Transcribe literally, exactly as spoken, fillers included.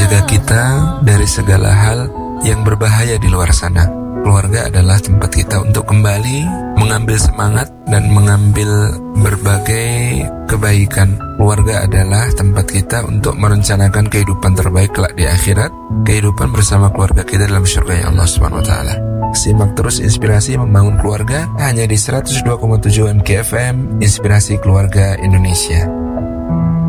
menjaga kita dari segala hal yang berbahaya di luar sana. Keluarga adalah tempat kita untuk kembali mengambil semangat dan mengambil berbagai kebaikan. Keluarga adalah tempat kita untuk merencanakan kehidupan terbaik kelak di akhirat, kehidupan bersama keluarga kita dalam surga Allah Subhanahu wa taala. Simak terus Inspirasi Membangun Keluarga hanya di seratus dua koma tujuh M K F M, Inspirasi Keluarga Indonesia.